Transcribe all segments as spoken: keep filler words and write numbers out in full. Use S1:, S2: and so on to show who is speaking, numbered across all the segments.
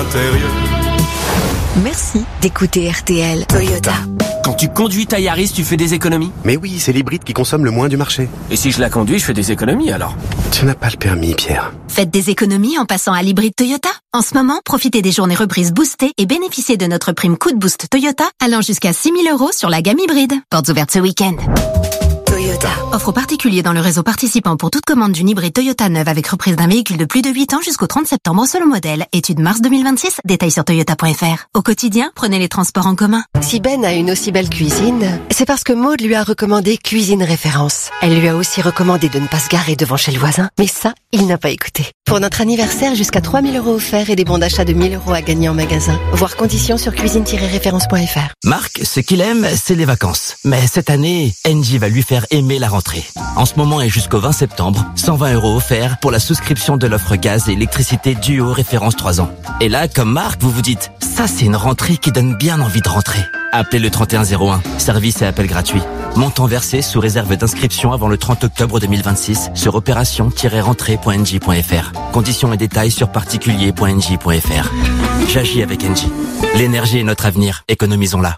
S1: l'intérieur.
S2: Merci d'écouter R T L Toyota.
S3: Quand tu conduis ta Yaris, tu fais des économies?
S4: Mais oui, c'est l'hybride qui consomme le moins du marché.
S3: Et si je la conduis, je fais des économies alors?
S4: Tu n'as pas le permis, Pierre.
S2: Faites des économies en passant à l'hybride Toyota. En ce moment, profitez des journées reprises boostées et bénéficiez de notre prime coup de boost Toyota allant jusqu'à six mille euros sur la gamme hybride. Portes ouvertes ce week-end. Toyota. Offre aux particuliers dans le réseau participant pour toute commande d'une hybride Toyota neuve avec reprise d'un véhicule de plus de huit ans jusqu'au trente septembre selon modèle. Étude mars deux mille vingt-six. Détails sur toyota point f r. Au quotidien, prenez les transports en commun.
S5: Si Ben a une aussi belle cuisine, c'est parce que Maude lui a recommandé Cuisine Référence. Elle lui a aussi recommandé de ne pas se garer devant chez le voisin. Mais ça, il n'a pas écouté. Pour notre anniversaire, jusqu'à trois mille euros offerts et des bons d'achat de mille euros à gagner en magasin. Voir conditions sur cuisine tiret référence point f r.
S6: Marc, ce qu'il aime, c'est les vacances. Mais cette année, Engie va lui faire aimer la rentrée. En ce moment et jusqu'au vingt septembre, cent vingt euros offerts pour la souscription de l'offre gaz et électricité Duo référence trois ans. Et là, comme Marc, vous vous dites, ça c'est une rentrée qui donne bien envie de rentrer. Appelez le trente et un zéro un. Service et appel gratuit. Montant versé sous réserve d'inscription avant le trente octobre deux mille vingt-six sur opération tiret rentrée point engie point f r. Conditions et détails sur particulier point engie point f r. J'agis avec Engie. L'énergie est notre avenir. Économisons-la.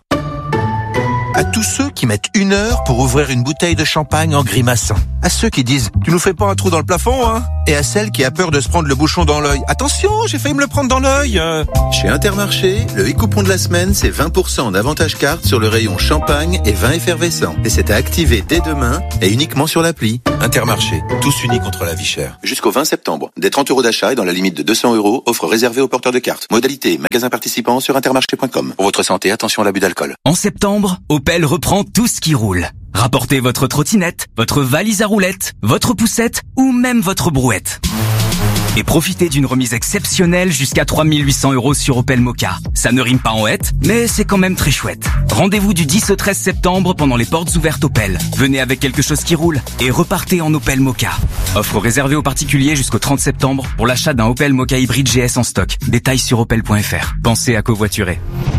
S7: À tous ceux qui mettent une heure pour ouvrir une bouteille de champagne en grimaçant. À ceux qui disent « Tu nous fais pas un trou dans le plafond, hein ?» Et à celle qui a peur de se prendre le bouchon dans l'œil. « Attention, j'ai failli me le prendre dans l'œil !»
S8: Chez Intermarché, le e-coupon de la semaine, c'est vingt pour cent d'avantage carte sur le rayon champagne et vin effervescent. Et c'est à activer dès demain et uniquement sur l'appli.
S7: Intermarché, tous unis contre la vie chère.
S8: Jusqu'au vingt septembre. Des trente euros d'achat et dans la limite de deux cents euros, offre réservée aux porteurs de cartes. Modalité, magasin participant sur intermarché point com. Pour votre santé, attention à l'abus d'alcool.
S9: En septembre, Opel reprend tout ce qui roule. Rapportez votre trottinette, votre valise à roulettes, votre poussette ou même votre brouette. Et profitez d'une remise exceptionnelle jusqu'à trois mille huit cents euros sur Opel Mokka. Ça ne rime pas en hête, mais c'est quand même très chouette. Rendez-vous du dix au treize septembre pendant les portes ouvertes Opel. Venez avec quelque chose qui roule et repartez en Opel Mokka. Offre réservée aux particuliers jusqu'au trente septembre pour l'achat d'un Opel Mokka hybride G S en stock. Détails sur opel point f r. Pensez à covoiturer.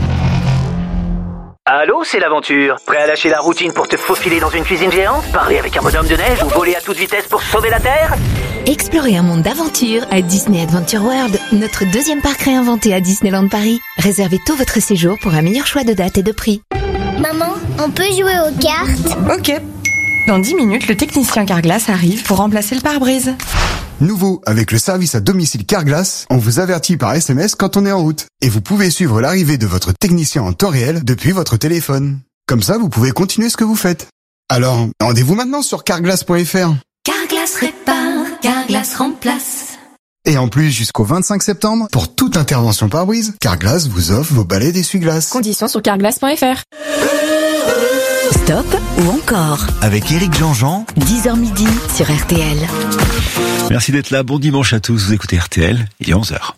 S10: Allô, c'est l'aventure. Prêt à lâcher la routine pour te faufiler dans une cuisine géante? Parler avec un bonhomme de neige ou voler à toute vitesse pour sauver la Terre?
S2: Explorez un monde d'aventure à Disney Adventure World, notre deuxième parc réinventé à Disneyland Paris. Réservez tout votre séjour pour un meilleur choix de date et de prix.
S11: Maman, on peut jouer aux cartes?
S12: Ok. Dans dix minutes, le technicien Carglass arrive pour remplacer le pare-brise.
S13: Nouveau, avec le service à domicile Carglass, on vous avertit par S M S quand on est en route. Et vous pouvez suivre l'arrivée de votre technicien en temps réel depuis votre téléphone. Comme ça, vous pouvez continuer ce que vous faites. Alors, rendez-vous maintenant sur carglass point f r.
S2: Carglass répare, Carglass remplace.
S13: Et en plus, jusqu'au vingt-cinq septembre, pour toute intervention pare-brise, Carglass vous offre vos balais d'essuie-glace.
S12: Conditions sur carglass point f r.
S2: Stop ou encore
S7: Avec Éric Jean-Jean.
S2: dix heures midi sur R T L.
S14: Merci d'être là. Bon dimanche à tous. Vous écoutez R T L. Il est onze heures.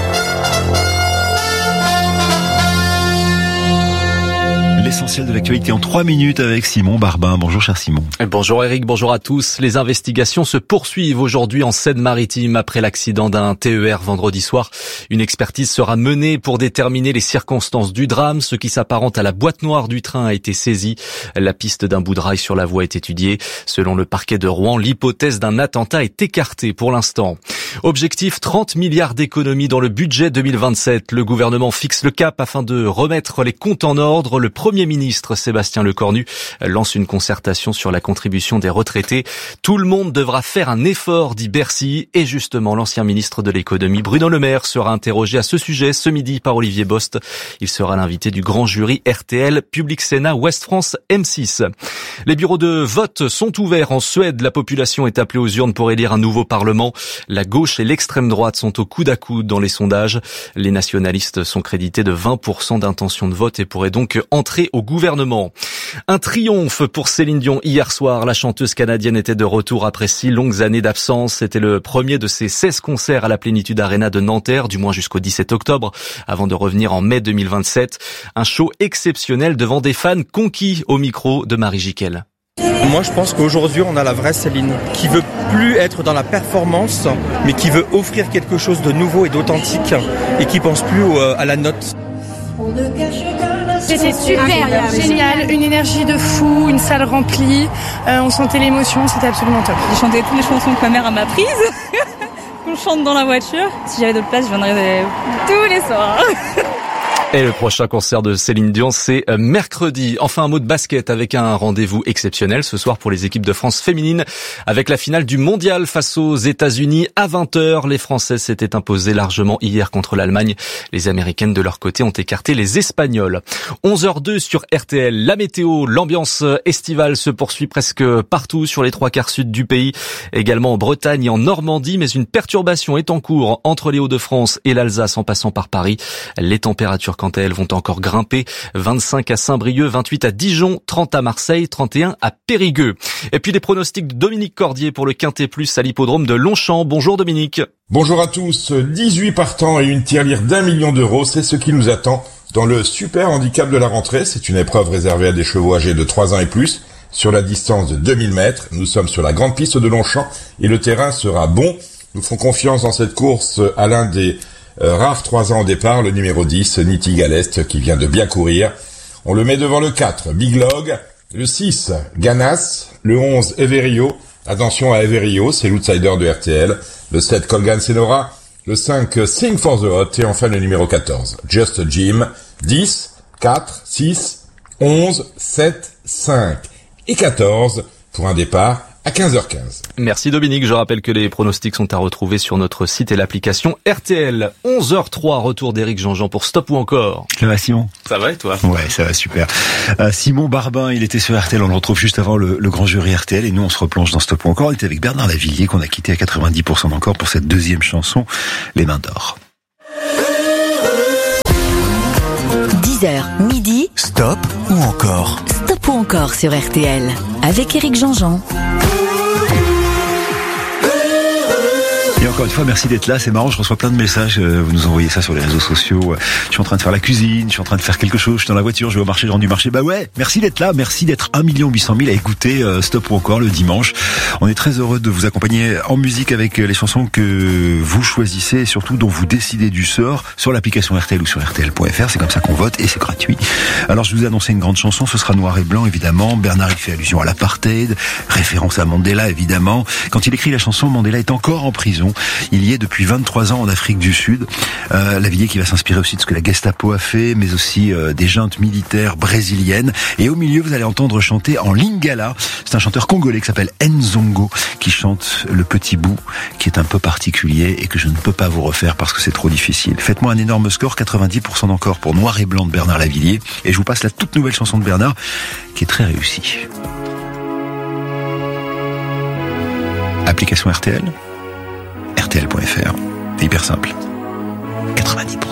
S14: L'essentiel de l'actualité en trois minutes avec Simon Barbin. Bonjour cher Simon.
S15: Bonjour Eric, bonjour à tous. Les investigations se poursuivent aujourd'hui en Seine-Maritime après l'accident d'un T E R vendredi soir. Une expertise sera menée pour déterminer les circonstances du drame. Ce qui s'apparente à la boîte noire du train a été saisi. La piste d'un bout de rail sur la voie est étudiée. Selon le parquet de Rouen, l'hypothèse d'un attentat est écartée pour l'instant. Objectif trente milliards d'économies dans le budget deux mille vingt-sept. Le gouvernement fixe le cap afin de remettre les comptes en ordre. Le Premier ministre Sébastien Lecornu lance une concertation sur la contribution des retraités. Tout le monde devra faire un effort, dit Bercy. Et justement, l'ancien ministre de l'économie Bruno Le Maire sera interrogé à ce sujet ce midi par Olivier Bost. Il sera l'invité du grand jury R T L Public Sénat Ouest France M six. Les bureaux de vote sont ouverts en Suède. La population est appelée aux urnes pour élire un nouveau parlement. La gauche et l'extrême droite sont au coude à coude dans les sondages. Les nationalistes sont crédités de vingt pour cent d'intention de vote et pourraient donc entrer au gouvernement. Un triomphe pour Céline Dion hier soir. La chanteuse canadienne était de retour après six longues années d'absence. C'était le premier de ses seize concerts à la Plénitude Arena de Nanterre, du moins jusqu'au dix-sept octobre, avant de revenir en mai deux mille vingt-sept. Un show exceptionnel devant des fans conquis au micro de Marie Jiquel.
S16: Moi, je pense qu'aujourd'hui, on a la vraie Céline, qui veut plus être dans la performance, mais qui veut offrir quelque chose de nouveau et d'authentique, et qui pense plus à la note.
S17: C'était super, génial, une énergie de fou, une salle remplie, euh, on sentait l'émotion, c'était absolument top.
S18: J'ai chanté toutes les chansons que ma mère m'a prises.
S1: qu'on chante dans la voiture. Si j'avais d'autres places, je viendrais tous les soirs.
S15: Et le prochain concert de Céline Dion, c'est mercredi. Enfin, un mot de basket avec un rendez-vous exceptionnel ce soir pour les équipes de France féminines avec la finale du mondial face aux États-Unis à vingt heures. Les Françaises s'étaient imposées largement hier contre l'Allemagne. Les Américaines, de leur côté, ont écarté les Espagnols. onze heures deux sur R T L. La météo, l'ambiance estivale se poursuit presque partout sur les trois quarts sud du pays. Également en Bretagne et en Normandie, mais une perturbation est en cours entre les Hauts-de-France et l'Alsace en passant par Paris. Les températures quant à elles vont encore grimper. vingt-cinq à Saint-Brieuc, vingt-huit à Dijon, trente à Marseille, trente et un à Périgueux. Et puis les pronostics de Dominique Cordier pour le Quintet Plus à l'hippodrome de Longchamp. Bonjour Dominique.
S18: Bonjour à tous. dix-huit partants et une tirelire d'un million d'euros, c'est ce qui nous attend dans le super handicap de la rentrée. C'est une épreuve réservée à des chevaux âgés de trois ans et plus. Sur la distance de deux mille mètres, nous sommes sur la grande piste de Longchamp et le terrain sera bon. Nous ferons confiance dans cette course à l'un des Euh, rare trois ans au départ, le numéro dix, Niti Galest, qui vient de bien courir. On le met devant le quatre, Big Log, le six, Ganas, le onze, Everio. Attention à Everio, c'est l'outsider de R T L. Le sept, Colgan Senora. Le cinq, Sing for the Hot. Et enfin le numéro quatorze, Just Jim. dix, quatre, six, onze, sept, cinq et quatorze pour un départ à quinze heures quinze.
S15: Merci Dominique, je rappelle que les pronostics sont à retrouver sur notre site et l'application R T L. onze heures trois, retour d'Éric Jean-Jean pour Stop ou encore.
S14: Ça va Simon?
S15: Ça va et toi?
S14: Ouais, ça va super. Euh, Simon Barbin, il était sur R T L, on le retrouve juste avant le, le grand jury R T L et nous on se replonge dans Stop ou encore. On était avec Bernard Lavilliers qu'on a quitté à quatre-vingt-dix pour cent encore pour cette deuxième chanson, Les Mains d'Or.
S2: dix heures, midi.
S19: Stop ou encore?
S2: Stop ou encore sur R T L. Avec Éric Jean-Jean.
S14: Et encore une fois, merci d'être là. C'est marrant, je reçois plein de messages. Vous nous envoyez ça sur les réseaux sociaux. Je suis en train de faire la cuisine, je suis en train de faire quelque chose, je suis dans la voiture, je vais au marché, je rentre du marché. Bah ouais, merci d'être là, merci d'être un million huit cent mille à écouter Stop ou encore le dimanche. On est très heureux de vous accompagner en musique avec les chansons que vous choisissez et surtout dont vous décidez du sort sur l'application R T L ou sur R T L point F R. C'est comme ça qu'on vote et c'est gratuit. Alors je vous ai annoncé une grande chanson, ce sera Noir et Blanc évidemment. Bernard il fait allusion à l'apartheid, référence à Mandela évidemment. Quand il écrit la chanson, Mandela est encore en prison. Il y est depuis vingt-trois ans en Afrique du Sud. Euh, Lavilliers qui va s'inspirer aussi de ce que la Gestapo a fait, mais aussi euh, des juntes militaires brésiliennes. Et au milieu, vous allez entendre chanter en lingala. C'est un chanteur congolais qui s'appelle Nzongo, qui chante le petit bout, qui est un peu particulier et que je ne peux pas vous refaire parce que c'est trop difficile. Faites-moi un énorme score, quatre-vingt-dix pour cent d'encore pour Noir et Blanc de Bernard Lavilliers. Et je vous passe la toute nouvelle chanson de Bernard, qui est très réussie. Application R T L, R T L point F R. C'est hyper simple. quatre-vingt-dix pour cent.